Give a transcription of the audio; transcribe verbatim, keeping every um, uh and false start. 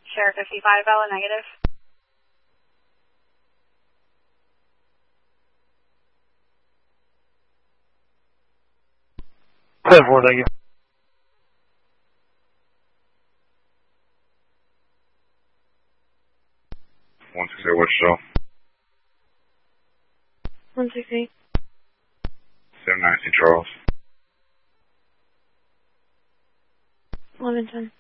Share fifty-five, Bella, negative. ten four, negative. one six eight, what's show? one six eight. seven nine, Saint Charles. eleven ten.